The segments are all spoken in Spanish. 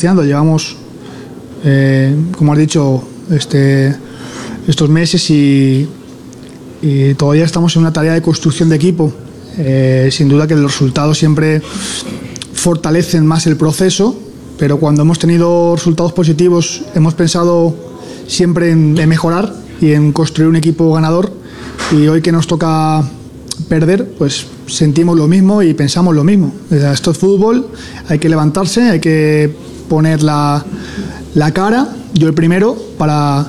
negociando. Llevamos, como has dicho, estos meses y todavía estamos en una tarea de construcción de equipo. Sin duda que los resultados siempre fortalecen más el proceso, pero cuando hemos tenido resultados positivos hemos pensado siempre en mejorar y en construir un equipo ganador, y hoy que nos toca perder, pues sentimos lo mismo y pensamos lo mismo. Esto es fútbol, hay que levantarse, hay que poner la cara, yo el primero, para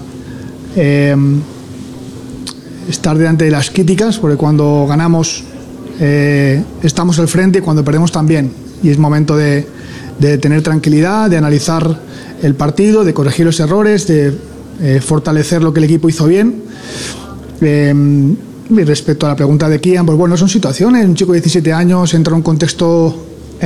estar delante de las críticas, porque cuando ganamos estamos al frente y cuando perdemos también, y es momento de tener tranquilidad, de analizar el partido, de corregir los errores, de fortalecer lo que el equipo hizo bien. Y respecto a la pregunta de Kian, pues bueno, son situaciones. Un chico de 17 años entra en un contexto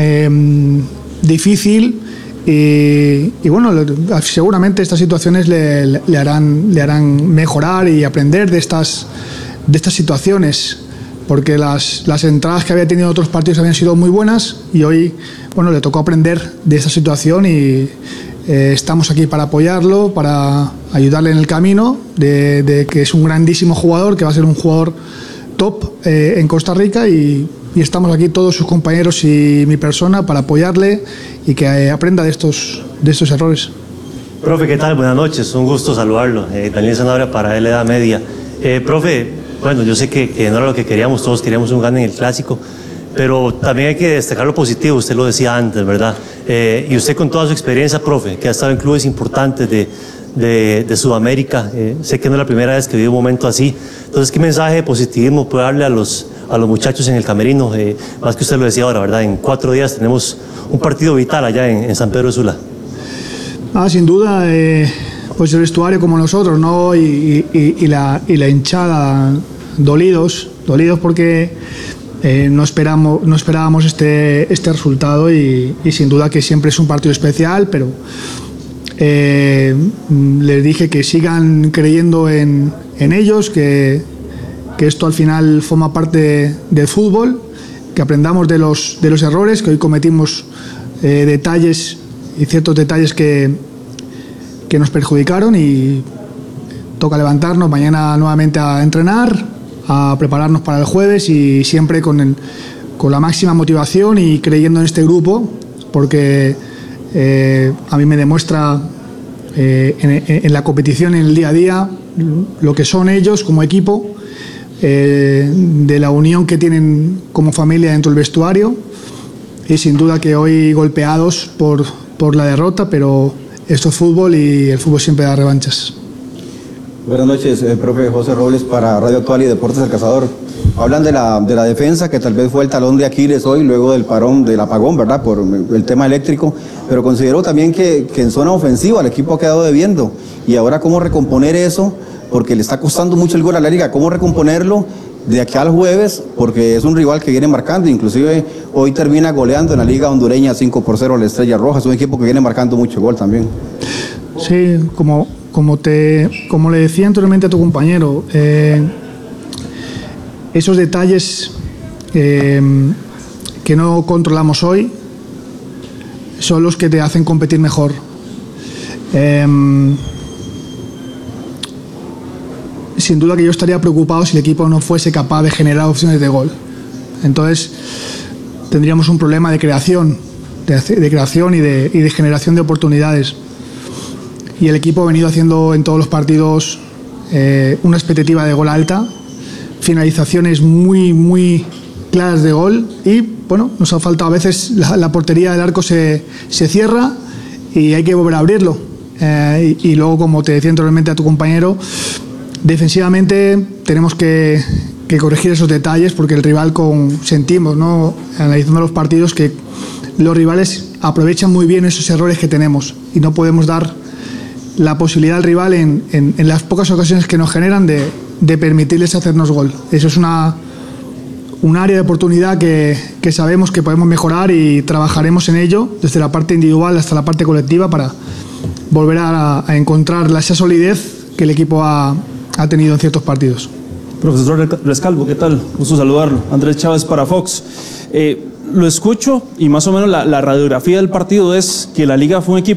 difícil y bueno, seguramente estas situaciones le harán mejorar y aprender de estas situaciones, porque las entradas que había tenido en otros partidos habían sido muy buenas y hoy, bueno, le tocó aprender de esta situación y estamos aquí para apoyarlo, para ayudarle en el camino de que es un grandísimo jugador, que va a ser un jugador top en Costa Rica, y estamos aquí todos sus compañeros y mi persona para apoyarle y que aprenda de estos errores. Profe, ¿qué tal? Buenas noches, un gusto saludarlo. Daniel Sanabria para LDA Media. Profe, bueno, yo sé que no era lo que queríamos, todos queríamos un gane en el Clásico, pero también hay que destacar lo positivo, usted lo decía antes, ¿verdad? Y usted con toda su experiencia, profe, que ha estado en clubes importantes de Sudamérica, sé que no es la primera vez que vive un momento así, entonces, ¿qué mensaje de positivismo puede darle a los muchachos en el camerino? Más que usted lo decía ahora, ¿verdad? En 4 días tenemos un partido vital allá en San Pedro Sula. Sin duda, pues el vestuario como nosotros, ¿no? Y la hinchada dolidos porque no esperábamos este resultado y sin duda que siempre es un partido especial, pero les dije que sigan creyendo en ellos, que esto al final forma parte del fútbol, que aprendamos de los errores, que hoy cometimos detalles y ciertos detalles que nos perjudicaron, y toca levantarnos mañana nuevamente a entrenar, a prepararnos para el jueves, y siempre con la máxima motivación y creyendo en este grupo, porque a mí me demuestra en la competición, en el día a día, lo que son ellos como equipo, de la unión que tienen como familia dentro del vestuario, y sin duda que hoy golpeados por la derrota, pero esto es fútbol y el fútbol siempre da revanchas. Buenas noches, profe. José Robles para Radio Actual y Deportes El Cazador. Hablan de la defensa, que tal vez fue el talón de Aquiles hoy, luego del apagón, ¿verdad?, por el tema eléctrico, pero considero también que en zona ofensiva el equipo ha quedado debiendo, y ahora cómo recomponer eso, porque le está costando mucho el gol a la liga, cómo recomponerlo de aquí al jueves, porque es un rival que viene marcando, inclusive hoy termina goleando en la liga hondureña 5-0 a la Estrella Roja, es un equipo que viene marcando mucho gol también. Sí, como le decía anteriormente a tu compañero, esos detalles que no controlamos hoy son los que te hacen competir mejor. Sin duda que yo estaría preocupado si el equipo no fuese capaz de generar opciones de gol. Entonces tendríamos un problema de creación, y de generación de oportunidades. Y el equipo ha venido haciendo en todos los partidos una expectativa de gol alta, finalizaciones muy, muy claras de gol, y bueno, nos ha faltado a veces la portería del arco se cierra y hay que volver a abrirlo. Y luego, como te decía anteriormente a tu compañero, defensivamente tenemos que corregir esos detalles, porque el rival sentimos, ¿no?, analizando los partidos, que los rivales aprovechan muy bien esos errores que tenemos y no podemos dar la posibilidad al rival en las pocas ocasiones que nos generan de permitirles hacernos gol. Eso es un área de oportunidad que sabemos que podemos mejorar, y trabajaremos en ello desde la parte individual hasta la parte colectiva para volver a encontrar esa solidez que el equipo ha tenido en ciertos partidos. Profesor Rescalvo, ¿qué tal? Gusto saludarlo. Andrés Chávez para Fox. Lo escucho y más o menos la radiografía del partido es que la liga fue un equipo